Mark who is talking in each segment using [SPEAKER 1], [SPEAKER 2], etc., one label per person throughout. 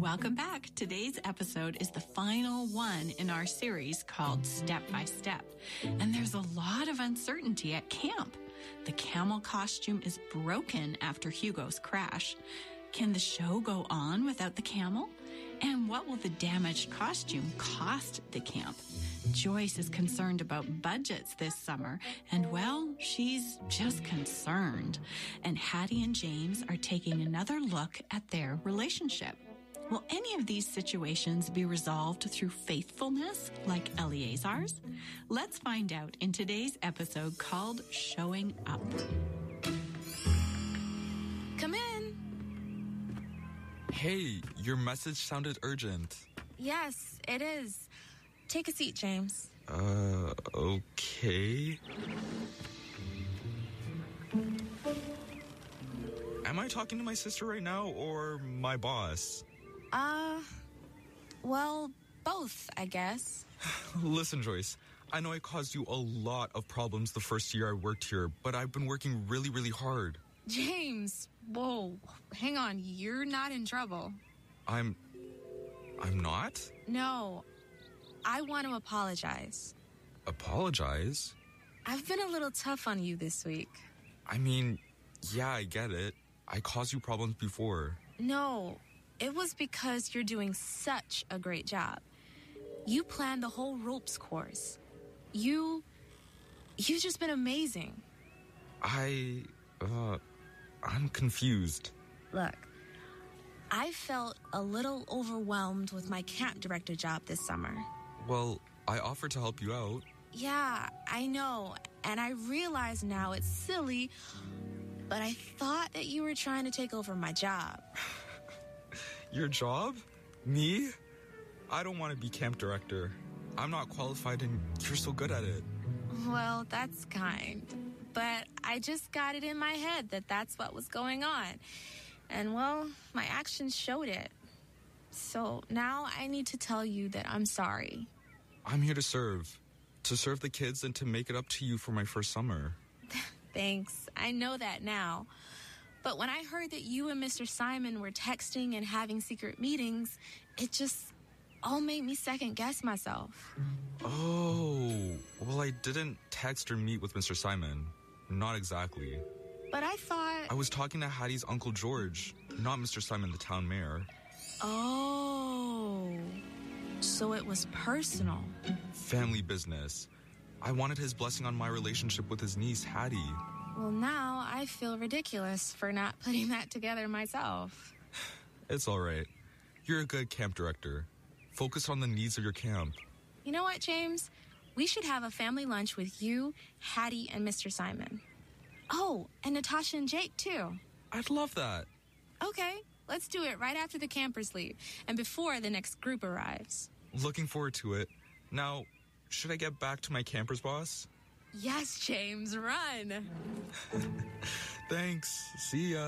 [SPEAKER 1] Welcome back. Today's episode is the final one in our series called Step by Step. And there's a lot of uncertainty at camp. The camel costume is broken after Hugo's crash. Can the show go on without the camel? And what will the damaged costume cost the camp? Joyce is concerned about budgets this summer, and well, she's just concerned. And Hattie and James are taking another look at their relationship. Will any of these situations be resolved through faithfulness like Eleazar's? Let's find out in today's episode called Showing Up.
[SPEAKER 2] Come in.
[SPEAKER 3] Hey, your message sounded urgent.
[SPEAKER 2] Yes, it is. Take a seat, James.
[SPEAKER 3] Okay. Am I talking to my sister right now or my boss?
[SPEAKER 2] Well, both, I guess.
[SPEAKER 3] Listen, Joyce, I know I caused you a lot of problems the first year I worked here, but I've been working really, really hard.
[SPEAKER 2] James, whoa, hang on, you're not in trouble.
[SPEAKER 3] I'm not?
[SPEAKER 2] No, I want to apologize.
[SPEAKER 3] Apologize?
[SPEAKER 2] I've been a little tough on you this week.
[SPEAKER 3] I mean, yeah, I get it. I caused you problems before.
[SPEAKER 2] No, it was because you're doing such a great job. You planned the whole ropes course. You've just been amazing.
[SPEAKER 3] I'm confused.
[SPEAKER 2] Look, I felt a little overwhelmed with my camp director job this summer.
[SPEAKER 3] Well, I offered to help you out.
[SPEAKER 2] Yeah, I know, and I realize now it's silly, but I thought that you were trying to take over my job.
[SPEAKER 3] Your job? Me? I don't want to be camp director. I'm not qualified and you're so good at it.
[SPEAKER 2] Well, that's kind. But I just got it in my head that that's what was going on. And, well, my actions showed it. So now I need to tell you that I'm sorry.
[SPEAKER 3] I'm here to serve the kids and to make it up to you for my first summer.
[SPEAKER 2] Thanks. I know that now. But when I heard that you and Mr. Simon were texting and having secret meetings, it just all made me second-guess myself.
[SPEAKER 3] Oh, well, I didn't text or meet with Mr. Simon. Not exactly.
[SPEAKER 2] But I thought...
[SPEAKER 3] I was talking to Hattie's Uncle George, not Mr. Simon, the town mayor.
[SPEAKER 2] Oh, so it was personal.
[SPEAKER 3] Family business. I wanted his blessing on my relationship with his niece, Hattie.
[SPEAKER 2] Well, now I feel ridiculous for not putting that together myself.
[SPEAKER 3] It's all right. You're a good camp director. Focus on the needs of your camp.
[SPEAKER 2] You know what, James? We should have a family lunch with you, Hattie, and Mr. Simon. Oh, and Natasha and Jake, too.
[SPEAKER 3] I'd love that.
[SPEAKER 2] Okay, let's do it right after the campers leave and before the next group arrives.
[SPEAKER 3] Looking forward to it. Now, should I get back to my camper's boss?
[SPEAKER 2] Yes, James, run.
[SPEAKER 3] Thanks. See ya.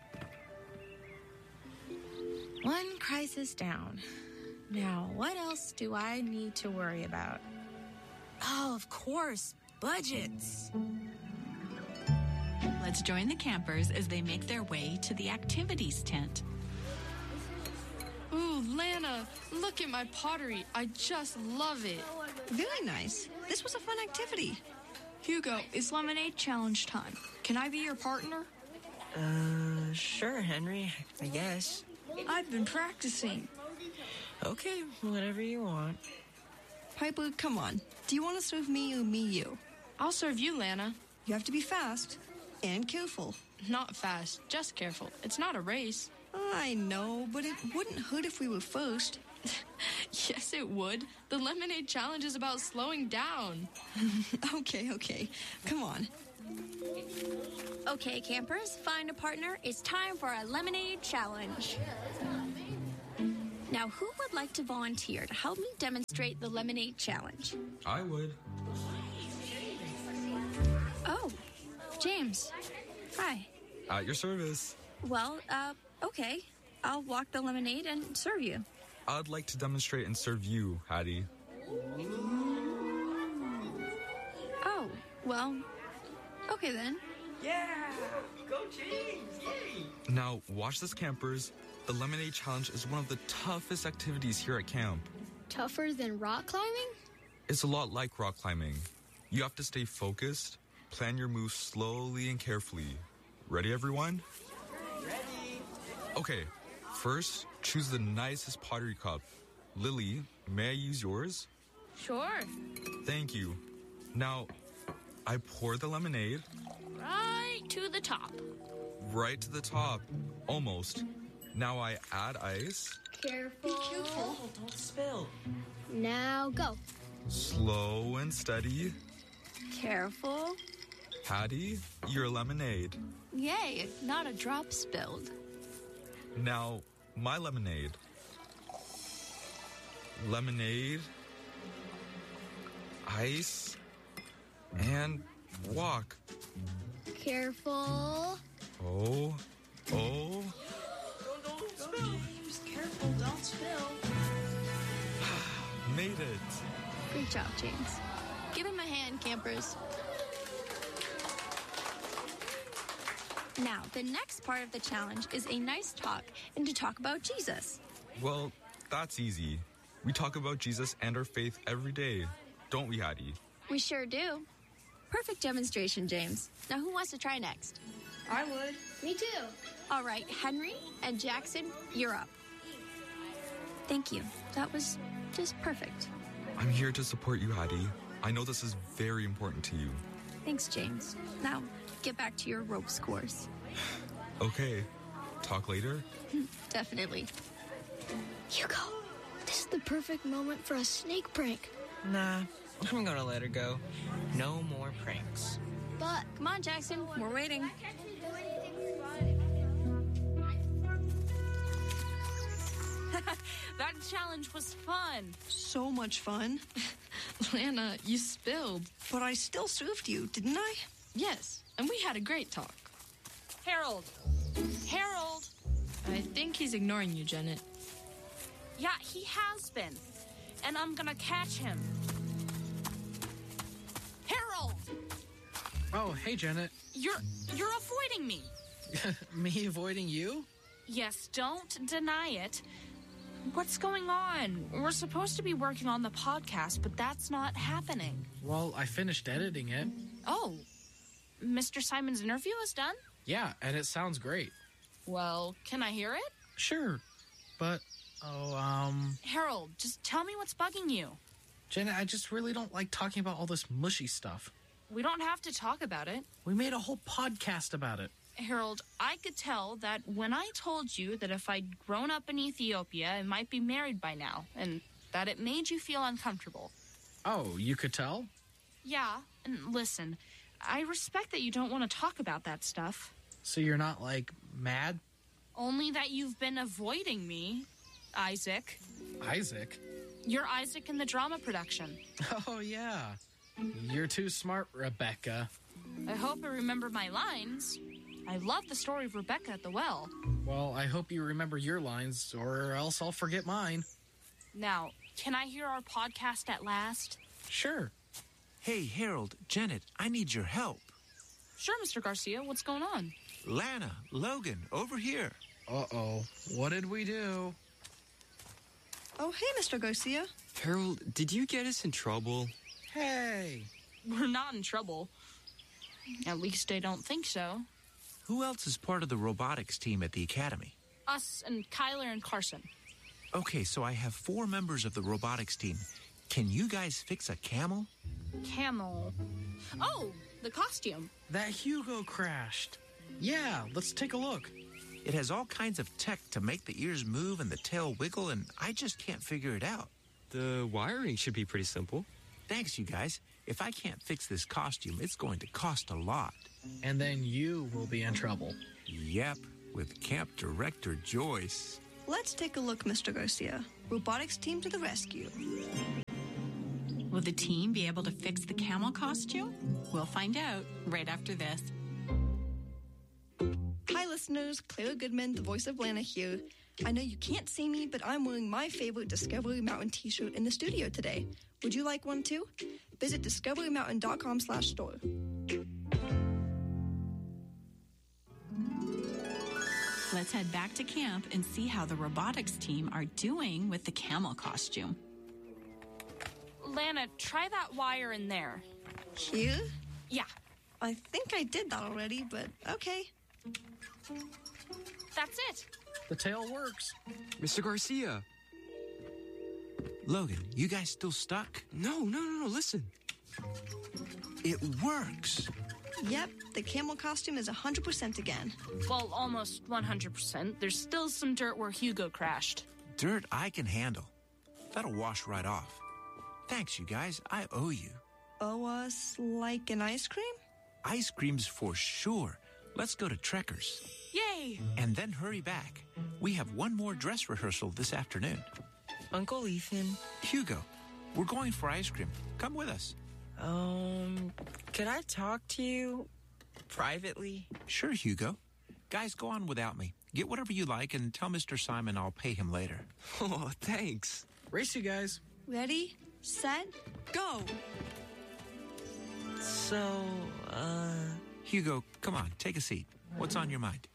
[SPEAKER 2] One crisis down. Now, what else do I need to worry about? Oh, of course, budgets.
[SPEAKER 1] Let's join the campers as they make their way to the activities tent.
[SPEAKER 4] Ooh, Lana, look at my pottery. I just love it.
[SPEAKER 5] Very nice. This was a fun activity.
[SPEAKER 4] Hugo, it's lemonade challenge time. Can I be your partner?
[SPEAKER 6] Sure, Henry, I guess.
[SPEAKER 4] I've been practicing.
[SPEAKER 6] Okay, whatever you want.
[SPEAKER 5] Piper, come on. Do you want to serve me or me you?
[SPEAKER 4] I'll serve you, Lana.
[SPEAKER 5] You have to be fast and careful.
[SPEAKER 4] Not fast, just careful. It's not a race.
[SPEAKER 5] I know, but it wouldn't hurt if we were first.
[SPEAKER 4] Yes, it would. The lemonade challenge is about slowing down.
[SPEAKER 5] Okay. Come on.
[SPEAKER 7] Okay, campers, find a partner. It's time for a lemonade challenge. Now, who would like to volunteer to help me demonstrate the lemonade challenge?
[SPEAKER 3] I would.
[SPEAKER 7] Oh, James. Hi.
[SPEAKER 3] At your service.
[SPEAKER 7] Well, okay. I'll walk the lemonade and serve you.
[SPEAKER 3] I'd like to demonstrate and serve you, Hattie.
[SPEAKER 7] Oh, well, okay then.
[SPEAKER 6] Yeah! Go James! Yay!
[SPEAKER 3] Now, watch this, campers. The Lemonade Challenge is one of the toughest activities here at camp.
[SPEAKER 8] Tougher than rock climbing?
[SPEAKER 3] It's a lot like rock climbing. You have to stay focused, plan your moves slowly and carefully. Ready, everyone?
[SPEAKER 6] Ready?
[SPEAKER 3] Okay, first, choose the nicest pottery cup. Lily, may I use yours?
[SPEAKER 2] Sure.
[SPEAKER 3] Thank you. Now, I pour the lemonade.
[SPEAKER 4] Right to the top.
[SPEAKER 3] Right to the top. Almost. Now I add ice.
[SPEAKER 8] Careful.
[SPEAKER 6] Oh, don't spill.
[SPEAKER 8] Now go.
[SPEAKER 3] Slow and steady.
[SPEAKER 7] Careful.
[SPEAKER 3] Patty, your lemonade.
[SPEAKER 7] Yay, not a drop spilled.
[SPEAKER 3] Now, my lemonade. Lemonade, ice, and walk.
[SPEAKER 8] Careful.
[SPEAKER 3] Oh.
[SPEAKER 6] Don't spill. Just careful, don't spill.
[SPEAKER 3] Made it.
[SPEAKER 8] Great job, James. Give him a hand, campers.
[SPEAKER 7] Now, the next part of the challenge is a nice talk and to talk about Jesus.
[SPEAKER 3] Well, that's easy. We talk about Jesus and our faith every day, don't we, Hattie?
[SPEAKER 8] We sure do.
[SPEAKER 7] Perfect demonstration, James. Now, who wants to try next?
[SPEAKER 5] I would.
[SPEAKER 8] Me too.
[SPEAKER 7] All right, Henry and Jackson, you're up. Thank you. That was just perfect.
[SPEAKER 3] I'm here to support you, Hattie. I know this is very important to you.
[SPEAKER 7] Thanks, James. Now, get back to your ropes course.
[SPEAKER 3] Okay. Talk later?
[SPEAKER 7] Definitely.
[SPEAKER 8] Hugo, this is the perfect moment for a snake prank.
[SPEAKER 6] Nah, I'm gonna let her go. No more pranks.
[SPEAKER 8] But
[SPEAKER 7] Come on, Jackson. We're waiting.
[SPEAKER 4] That challenge was fun.
[SPEAKER 5] So much fun.
[SPEAKER 4] Lana, you spilled.
[SPEAKER 5] But I still served you, didn't I?
[SPEAKER 4] Yes, and we had a great talk.
[SPEAKER 9] Harold! Harold!
[SPEAKER 4] I think he's ignoring you, Janet.
[SPEAKER 9] Yeah, he has been. And I'm gonna catch him. Harold!
[SPEAKER 10] Oh, hey, Janet.
[SPEAKER 9] You're avoiding me.
[SPEAKER 10] Me avoiding you?
[SPEAKER 9] Yes, don't deny it. What's going on? We're supposed to be working on the podcast, but that's not happening.
[SPEAKER 10] Well, I finished editing it.
[SPEAKER 9] Oh, Mr. Simon's interview is done?
[SPEAKER 10] Yeah, and it sounds great.
[SPEAKER 9] Well, can I hear it?
[SPEAKER 10] Sure, but,
[SPEAKER 9] Harold, just tell me what's bugging you.
[SPEAKER 10] Janet, I just really don't like talking about all this mushy stuff.
[SPEAKER 9] We don't have to talk about it.
[SPEAKER 10] We made a whole podcast about it.
[SPEAKER 9] Harold, I could tell that when I told you that if I'd grown up in Ethiopia, I might be married by now, and that it made you feel uncomfortable.
[SPEAKER 10] Oh, you could tell?
[SPEAKER 9] Yeah, and listen, I respect that you don't want to talk about that stuff.
[SPEAKER 10] So you're not, like, mad?
[SPEAKER 9] Only that you've been avoiding me, Isaac.
[SPEAKER 10] Isaac?
[SPEAKER 9] You're Isaac in the drama production.
[SPEAKER 10] Oh, yeah. You're too smart, Rebecca.
[SPEAKER 9] I hope I remember my lines. I love the story of Rebecca at the well.
[SPEAKER 10] Well, I hope you remember your lines, or else I'll forget mine.
[SPEAKER 9] Now, can I hear our podcast at last?
[SPEAKER 10] Sure.
[SPEAKER 11] Hey, Harold, Janet, I need your help.
[SPEAKER 9] Sure, Mr. Garcia, what's going on?
[SPEAKER 11] Lana, Logan, over here.
[SPEAKER 10] Uh-oh. What did we do?
[SPEAKER 5] Oh, hey, Mr. Garcia.
[SPEAKER 12] Harold, did you get us in trouble?
[SPEAKER 10] Hey.
[SPEAKER 9] We're not in trouble. At least I don't think so.
[SPEAKER 11] Who else is part of the robotics team at the academy?
[SPEAKER 9] Us and Kyler and Carson.
[SPEAKER 11] Okay, so I have 4 members of the robotics team. Can you guys fix a camel?
[SPEAKER 9] Camel. Oh, the costume.
[SPEAKER 10] That Hugo crashed. Yeah, let's take a look.
[SPEAKER 11] It has all kinds of tech to make the ears move and the tail wiggle, and I just can't figure it out.
[SPEAKER 12] The wiring should be pretty simple.
[SPEAKER 11] Thanks, you guys. If I can't fix this costume, it's going to cost a lot.
[SPEAKER 10] And then you will be in trouble.
[SPEAKER 11] Yep, with camp director Joyce.
[SPEAKER 5] Let's take a look, Mr. Garcia. Robotics team to the rescue.
[SPEAKER 1] Will the team be able to fix the camel costume? We'll find out right after this.
[SPEAKER 5] Hi, listeners. Clara Goodman, the voice of Lana here. I know you can't see me, but I'm wearing my favorite Discovery Mountain t-shirt in the studio today. Would you like one too? Visit discoverymountain.com/store.
[SPEAKER 1] Let's head back to camp and see how the robotics team are doing with the camel costume.
[SPEAKER 9] Lana, try that wire in there.
[SPEAKER 5] Here?
[SPEAKER 9] Yeah.
[SPEAKER 5] I think I did that already, but okay.
[SPEAKER 9] That's it.
[SPEAKER 10] The tail works.
[SPEAKER 12] Mr. Garcia.
[SPEAKER 11] Logan, you guys still stuck?
[SPEAKER 12] No, listen.
[SPEAKER 11] It works.
[SPEAKER 5] Yep, the camel costume is 100% again.
[SPEAKER 9] Well, almost 100%. There's still some dirt where Hugo crashed.
[SPEAKER 11] Dirt I can handle. That'll wash right off. Thanks, you guys. I owe you.
[SPEAKER 5] Owe us like an ice cream?
[SPEAKER 11] Ice creams for sure. Let's go to Trekkers.
[SPEAKER 9] Yay!
[SPEAKER 11] And then hurry back. We have one more dress rehearsal this afternoon.
[SPEAKER 6] Uncle Ethan.
[SPEAKER 11] Hugo, we're going for ice cream. Come with us.
[SPEAKER 6] Could I talk to you privately?
[SPEAKER 11] Sure, Hugo. Guys, go on without me. Get whatever you like and tell Mr. Simon I'll pay him later.
[SPEAKER 12] Oh, thanks.
[SPEAKER 10] Race, you guys.
[SPEAKER 5] Ready, set, go!
[SPEAKER 6] So,
[SPEAKER 11] Hugo, come on, take a seat. What's on your mind?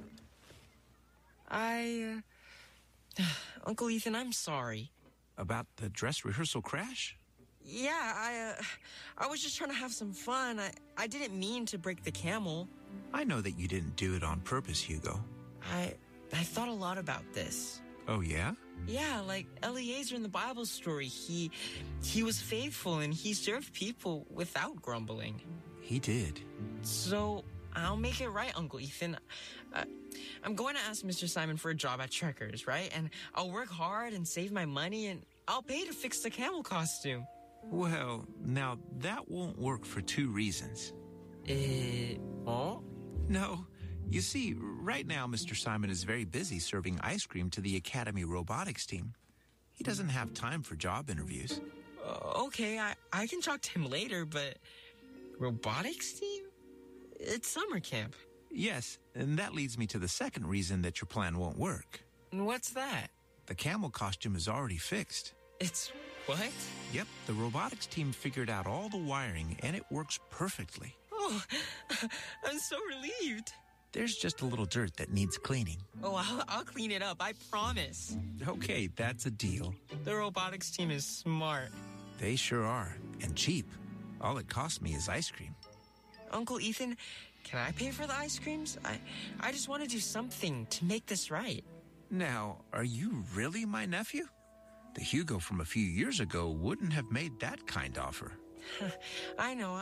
[SPEAKER 6] Uncle Ethan, I'm sorry.
[SPEAKER 11] About the dress rehearsal crash?
[SPEAKER 6] Yeah, I was just trying to have some fun. I didn't mean to break the camel.
[SPEAKER 11] I know that you didn't do it on purpose, Hugo.
[SPEAKER 6] I thought a lot about this.
[SPEAKER 11] Oh, yeah?
[SPEAKER 6] Yeah, like Eliezer in the Bible story. He was faithful and he served people without grumbling.
[SPEAKER 11] He did.
[SPEAKER 6] So I'll make it right, Uncle Ethan. I'm going to ask Mr. Simon for a job at Trekkers, right? And I'll work hard and save my money and I'll pay to fix the camel costume.
[SPEAKER 11] Well, now that won't work for two reasons.
[SPEAKER 6] Oh?
[SPEAKER 11] No. You see, right now Mr. Simon is very busy serving ice cream to the Academy robotics team. He doesn't have time for job interviews.
[SPEAKER 6] Okay, I can talk to him later, but robotics team? It's summer camp.
[SPEAKER 11] Yes, and that leads me to the second reason that your plan won't work.
[SPEAKER 6] What's that?
[SPEAKER 11] The camel costume is already fixed.
[SPEAKER 6] It's what?
[SPEAKER 11] Yep, the robotics team figured out all the wiring, and it works perfectly.
[SPEAKER 6] Oh, I'm so relieved.
[SPEAKER 11] There's just a little dirt that needs cleaning.
[SPEAKER 6] Oh, I'll clean it up, I promise.
[SPEAKER 11] Okay, that's a deal.
[SPEAKER 6] The robotics team is smart.
[SPEAKER 11] They sure are, and cheap. All it cost me is ice cream.
[SPEAKER 6] Uncle Ethan, can I pay for the ice creams? I just want to do something to make this right.
[SPEAKER 11] Now, are you really my nephew? The Hugo from a few years ago wouldn't have made that kind offer.
[SPEAKER 6] I know.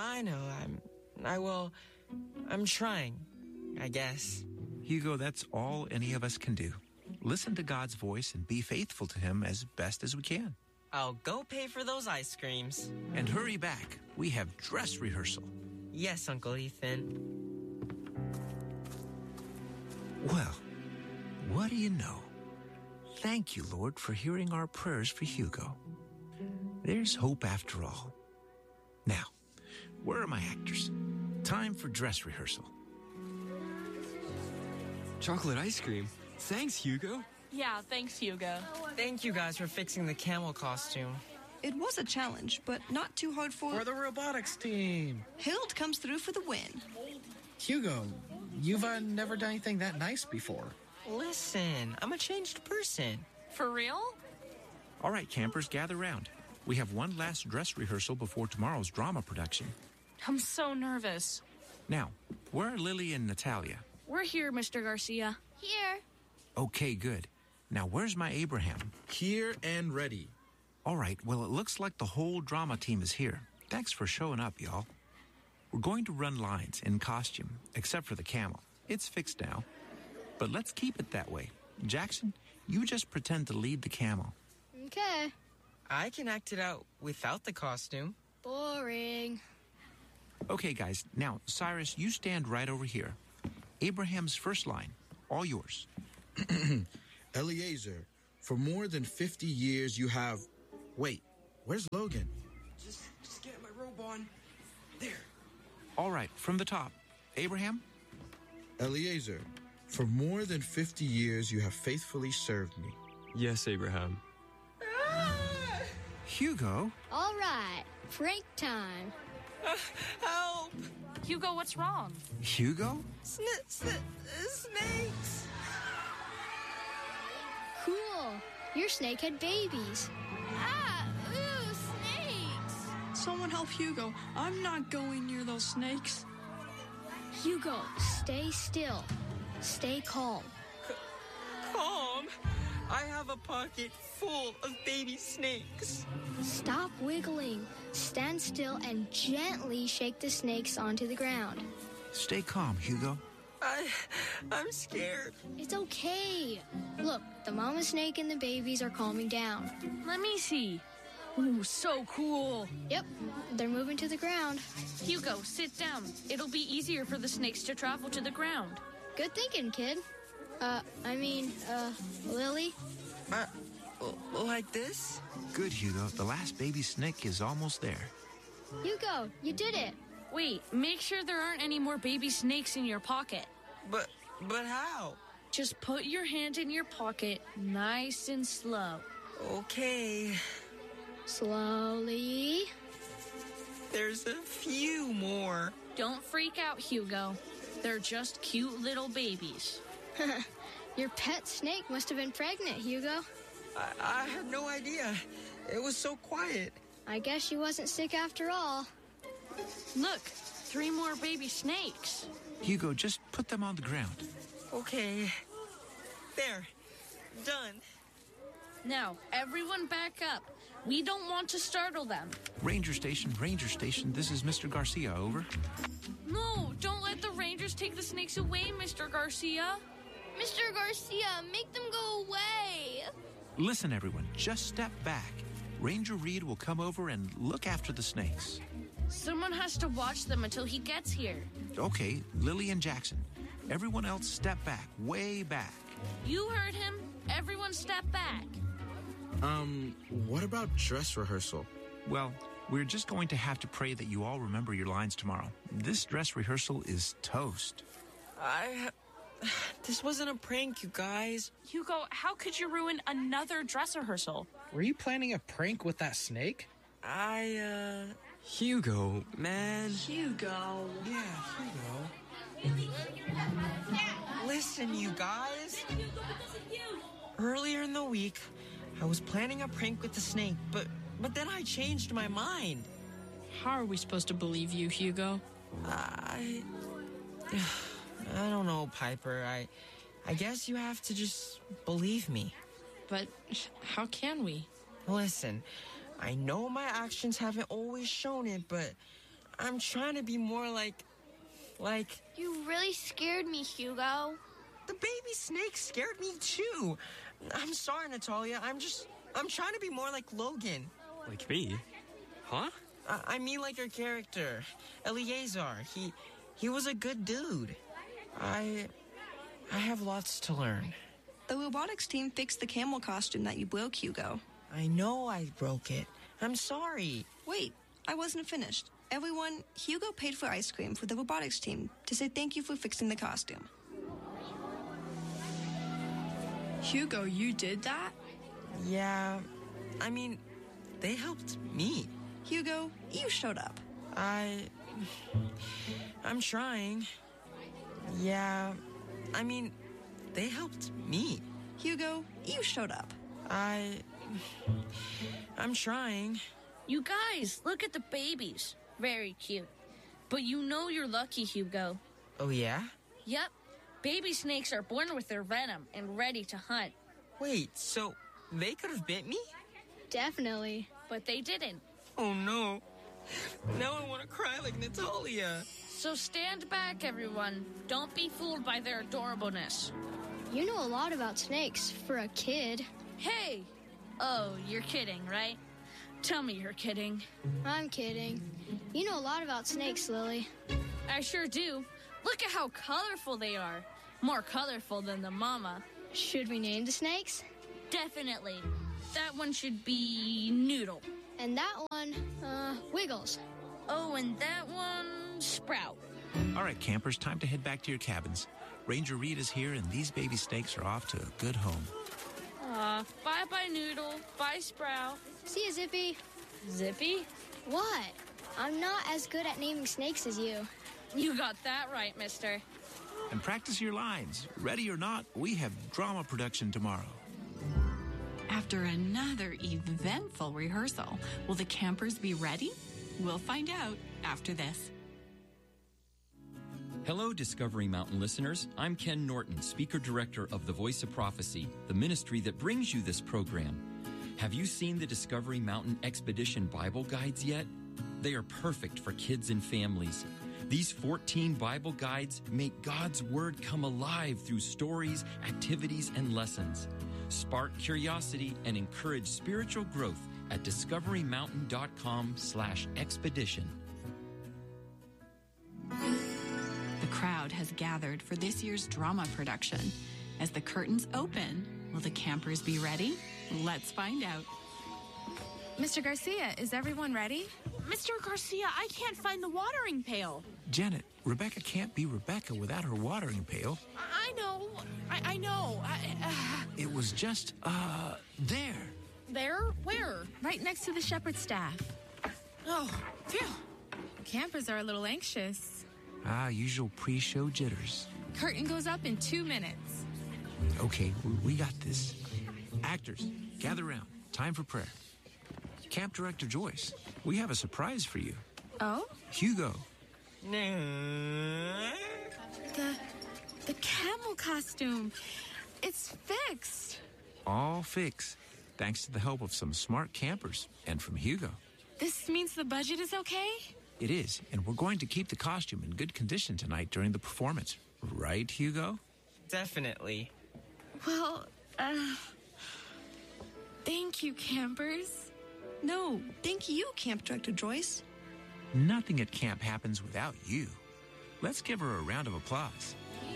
[SPEAKER 6] I'm trying, I guess.
[SPEAKER 11] Hugo, that's all any of us can do. Listen to God's voice and be faithful to him as best as we can.
[SPEAKER 6] I'll go pay for those ice creams.
[SPEAKER 11] And hurry back. We have dress rehearsal.
[SPEAKER 6] Yes, Uncle Ethan.
[SPEAKER 11] Well, what do you know? Thank you, Lord, for hearing our prayers for Hugo. There's hope after all. Now, where are my actors? Time for dress rehearsal.
[SPEAKER 12] Chocolate ice cream. Thanks, Hugo.
[SPEAKER 9] Yeah, thanks, Hugo.
[SPEAKER 6] Thank you guys for fixing the camel costume.
[SPEAKER 5] It was a challenge, but not too hard for
[SPEAKER 10] the robotics team.
[SPEAKER 5] Harold comes through for the win.
[SPEAKER 10] Hugo, you've never done anything that nice before.
[SPEAKER 6] Listen, I'm a changed person.
[SPEAKER 9] For real?
[SPEAKER 11] All right, campers, gather round. We have one last dress rehearsal before tomorrow's drama production.
[SPEAKER 9] I'm so nervous.
[SPEAKER 11] Now, where are Lily and Natalia?
[SPEAKER 4] We're here, Mr. Garcia.
[SPEAKER 7] Here.
[SPEAKER 11] Okay, good. Now, where's my Abraham?
[SPEAKER 3] Here and ready.
[SPEAKER 11] All right, well, it looks like the whole drama team is here. Thanks for showing up, y'all. We're going to run lines in costume, except for the camel. It's fixed now. But let's keep it that way. Jackson, you just pretend to lead the camel.
[SPEAKER 8] Okay.
[SPEAKER 6] I can act it out without the costume.
[SPEAKER 8] Boring.
[SPEAKER 11] Okay, guys. Now, Cyrus, you stand right over here. Abraham's first line, all yours.
[SPEAKER 13] Eliezer, for more than 50 years you have... Wait, where's Logan?
[SPEAKER 12] Just get my robe on. There.
[SPEAKER 11] All right, from the top. Abraham?
[SPEAKER 13] Eliezer, for more than 50 years you have faithfully served me.
[SPEAKER 12] Yes, Abraham.
[SPEAKER 11] Hugo?
[SPEAKER 8] All right, Frank time.
[SPEAKER 6] Help!
[SPEAKER 9] Hugo, what's wrong?
[SPEAKER 11] Hugo?
[SPEAKER 6] Snakes!
[SPEAKER 8] Cool. Your snake had babies.
[SPEAKER 4] Ah, ooh, snakes.
[SPEAKER 14] Someone help Hugo. I'm not going near those snakes.
[SPEAKER 8] Hugo, stay still. Stay calm.
[SPEAKER 6] Calm? I have a pocket full of baby snakes.
[SPEAKER 8] Stop wiggling. Stand still and gently shake the snakes onto the ground.
[SPEAKER 11] Stay calm, Hugo.
[SPEAKER 6] I'm scared.
[SPEAKER 8] It's okay. Look, the mama snake and the babies are calming down.
[SPEAKER 9] Let me see. Ooh, so cool.
[SPEAKER 8] Yep, they're moving to the ground.
[SPEAKER 9] Hugo, sit down. It'll be easier for the snakes to travel to the ground.
[SPEAKER 8] Good thinking, kid. Lily?
[SPEAKER 6] Like this?
[SPEAKER 11] Good, Hugo. The last baby snake is almost there.
[SPEAKER 8] Hugo, you did it.
[SPEAKER 9] Wait, make sure there aren't any more baby snakes in your pocket.
[SPEAKER 6] But how?
[SPEAKER 9] Just put your hand in your pocket nice and slow.
[SPEAKER 6] Okay.
[SPEAKER 8] Slowly.
[SPEAKER 6] There's a few more.
[SPEAKER 9] Don't freak out, Hugo. They're just cute little babies.
[SPEAKER 8] Your pet snake must have been pregnant, Hugo.
[SPEAKER 6] I had no idea. It was so quiet.
[SPEAKER 8] I guess she wasn't sick after all.
[SPEAKER 9] Look, 3 more baby snakes.
[SPEAKER 11] Hugo, just put them on the ground.
[SPEAKER 6] Okay. There. Done.
[SPEAKER 9] Now, everyone back up. We don't want to startle them.
[SPEAKER 11] Ranger Station, this is Mr. Garcia, over.
[SPEAKER 9] No, don't let the Rangers take the snakes away, Mr. Garcia.
[SPEAKER 7] Mr. Garcia, make them go away.
[SPEAKER 11] Listen, everyone, just step back. Ranger Reed will come over and look after the snakes.
[SPEAKER 9] Someone has to watch them until he gets here.
[SPEAKER 11] Okay, Lily and Jackson. Everyone else step back, way back.
[SPEAKER 9] You heard him. Everyone step back.
[SPEAKER 13] What about dress rehearsal?
[SPEAKER 11] Well, we're just going to have to pray that you all remember your lines tomorrow. This dress rehearsal is toast.
[SPEAKER 6] This wasn't a prank, you guys.
[SPEAKER 9] Hugo, how could you ruin another dress rehearsal?
[SPEAKER 10] Were you planning a prank with that snake?
[SPEAKER 12] Hugo, man.
[SPEAKER 14] Hugo.
[SPEAKER 6] Yeah, Hugo. Listen, you guys. Earlier in the week, I was planning a prank with the snake, but then I changed my mind.
[SPEAKER 14] How are we supposed to believe you, Hugo?
[SPEAKER 6] I don't know, Piper. I guess you have to just believe me.
[SPEAKER 14] But how can we?
[SPEAKER 6] Listen, I know my actions haven't always shown it, but I'm trying to be more like...
[SPEAKER 7] You really scared me, Hugo.
[SPEAKER 6] The baby snake scared me too. I'm sorry, Natalia. I'm trying to be more like Logan.
[SPEAKER 12] Like me? Huh?
[SPEAKER 6] I mean like your character, Eleazar. He was a good dude. I have lots to learn.
[SPEAKER 5] The robotics team fixed the camel costume that you broke, Hugo.
[SPEAKER 6] I know I broke it. I'm sorry.
[SPEAKER 5] Wait, I wasn't finished. Everyone, Hugo paid for ice cream for the robotics team to say thank you for fixing the costume.
[SPEAKER 14] Hugo, you did that?
[SPEAKER 6] Yeah, I mean, they helped me.
[SPEAKER 5] Hugo, you showed up.
[SPEAKER 6] I'm trying. Yeah, I mean, they helped me.
[SPEAKER 5] Hugo, you showed up.
[SPEAKER 6] I'm trying.
[SPEAKER 9] You guys, look at the babies. Very cute. But you know you're lucky, Hugo.
[SPEAKER 6] Oh, yeah?
[SPEAKER 9] Yep. Baby snakes are born with their venom and ready to hunt.
[SPEAKER 6] Wait, so they could have bit me?
[SPEAKER 8] Definitely.
[SPEAKER 9] But they didn't.
[SPEAKER 6] Oh, no. Now I want to cry like Natalia.
[SPEAKER 9] So stand back, everyone. Don't be fooled by their adorableness.
[SPEAKER 8] You know a lot about snakes for a kid.
[SPEAKER 9] Hey! Oh, you're kidding, right? Tell me you're kidding.
[SPEAKER 8] I'm kidding. You know a lot about snakes, Lily.
[SPEAKER 9] I sure do. Look at how colorful they are. More colorful than the mama.
[SPEAKER 8] Should we name the snakes?
[SPEAKER 9] Definitely. That one should be Noodle.
[SPEAKER 8] And that one, Wiggles.
[SPEAKER 9] Oh, and that one, Sprout.
[SPEAKER 11] All right, campers, time to head back to your cabins. Ranger Reed is here, and these baby snakes are off to a good home.
[SPEAKER 9] Bye-bye, Noodle. Bye, Sprout.
[SPEAKER 8] See ya, Zippy.
[SPEAKER 9] Zippy?
[SPEAKER 8] What? I'm not as good at naming snakes as you.
[SPEAKER 9] You got that right, mister.
[SPEAKER 11] And practice your lines. Ready or not, we have drama production tomorrow.
[SPEAKER 1] After another eventful rehearsal, will the campers be ready? We'll find out after this.
[SPEAKER 15] Hello, Discovery Mountain listeners. I'm Ken Norton, Speaker Director of the Voice of Prophecy, the ministry that brings you this program. Have you seen the Discovery Mountain Expedition Bible Guides yet? They are perfect for kids and families. These 14 Bible guides make God's Word come alive through stories, activities, and lessons. Spark curiosity and encourage spiritual growth at discoverymountain.com/expedition.
[SPEAKER 1] The crowd has gathered for this year's drama production. As the curtains open, will the campers be ready? Let's find out.
[SPEAKER 2] Mr. Garcia, is everyone ready?
[SPEAKER 9] Mr. Garcia, I can't find the watering pail.
[SPEAKER 11] Janet, Rebecca can't be Rebecca without her watering pail.
[SPEAKER 9] I know. I know.
[SPEAKER 11] It was just, there.
[SPEAKER 9] There? Where?
[SPEAKER 2] Right next to the shepherd's staff.
[SPEAKER 9] Oh, phew.
[SPEAKER 2] Campers are a little anxious.
[SPEAKER 11] Usual pre-show jitters.
[SPEAKER 2] Curtain goes up in 2 minutes.
[SPEAKER 11] Okay, we got this. Actors, gather round. Time for prayer. Camp Director Joyce, we have a surprise for you.
[SPEAKER 2] Oh?
[SPEAKER 11] Hugo.
[SPEAKER 2] The camel costume. It's fixed.
[SPEAKER 11] All fixed, thanks to the help of some smart campers and from Hugo.
[SPEAKER 2] This means the budget is okay?
[SPEAKER 11] It is, and we're going to keep the costume in good condition tonight during the performance. Right, Hugo?
[SPEAKER 6] Definitely.
[SPEAKER 2] Well, thank you, campers.
[SPEAKER 5] No, thank you, Camp Director Joyce.
[SPEAKER 11] Nothing at camp happens without you. Let's give her a round of applause.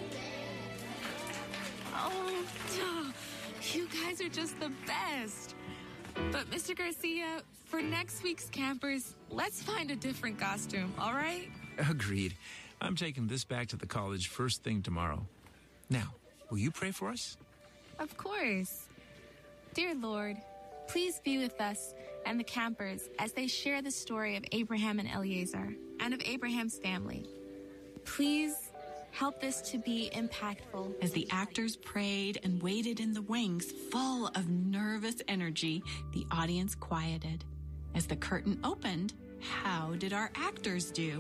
[SPEAKER 2] Oh, you guys are just the best. But Mr. Garcia, for next week's campers, let's find a different costume, all right?
[SPEAKER 11] Agreed. I'm taking this back to the college first thing tomorrow. Now, will you pray for us?
[SPEAKER 2] Of course. Dear Lord, please be with us and the campers as they share the story of Abraham and Eliezer and of Abraham's family. Please help this to be impactful.
[SPEAKER 1] As the actors prayed and waited in the wings, full of nervous energy, the audience quieted. As the curtain opened, how did our actors do?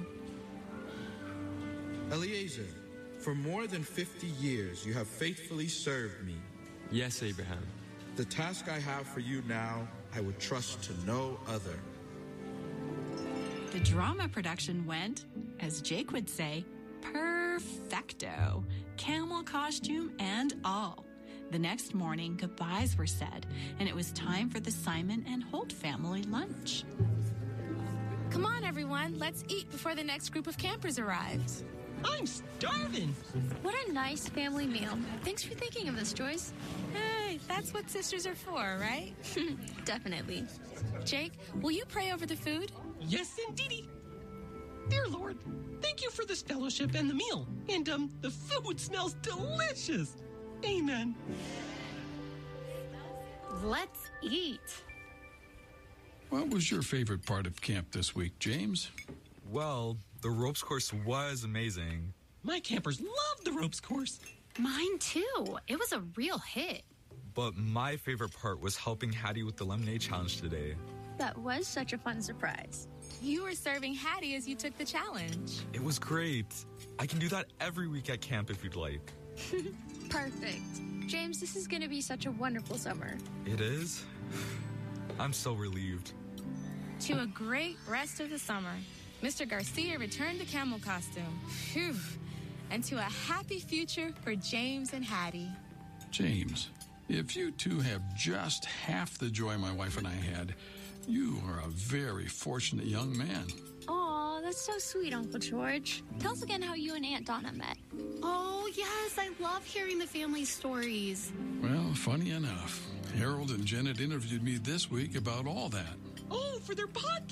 [SPEAKER 13] Eliezer, for more than 50 years, you have faithfully served me.
[SPEAKER 12] Yes, Abraham.
[SPEAKER 13] The task I have for you now, I would trust to no other.
[SPEAKER 1] The drama production went, as Jake would say, perfecto. Camel costume and all. The next morning, goodbyes were said, and it was time for the Simon and Holt family lunch.
[SPEAKER 2] Come on, everyone. Let's eat before the next group of campers arrives.
[SPEAKER 6] I'm starving.
[SPEAKER 8] What a nice family meal. Thanks for thinking of us, Joyce.
[SPEAKER 2] Hey, that's what sisters are for, right?
[SPEAKER 8] Definitely.
[SPEAKER 2] Jake, will you pray over the food?
[SPEAKER 16] Yes, indeedy. Dear Lord, thank you for this fellowship and the meal. And, the food smells delicious. Amen.
[SPEAKER 8] Let's eat.
[SPEAKER 17] What was your favorite part of camp this week, James?
[SPEAKER 3] Well, the ropes course was amazing.
[SPEAKER 16] My campers loved the ropes course.
[SPEAKER 18] Mine too. It was a real hit.
[SPEAKER 3] But my favorite part was helping Hattie with the lemonade challenge today.
[SPEAKER 8] That was such a fun surprise.
[SPEAKER 2] You were serving Hattie as you took the challenge.
[SPEAKER 3] It was great. I can do that every week at camp if you'd like.
[SPEAKER 8] Perfect. James, this is going to be such a wonderful summer.
[SPEAKER 3] It is? I'm so relieved.
[SPEAKER 2] To a great rest of the summer. Mr. Garcia returned the camel costume. Phew. And to a happy future for James and Hattie.
[SPEAKER 17] James, if you two have just half the joy my wife and I had, you are a very fortunate young man.
[SPEAKER 8] Aw, that's so sweet, Uncle George. Tell us again how you and Aunt Donna met.
[SPEAKER 18] Oh, yes, I love hearing the family stories.
[SPEAKER 17] Well, funny enough, Harold and Janet interviewed me this week about all that.
[SPEAKER 16] Oh, for their podcast.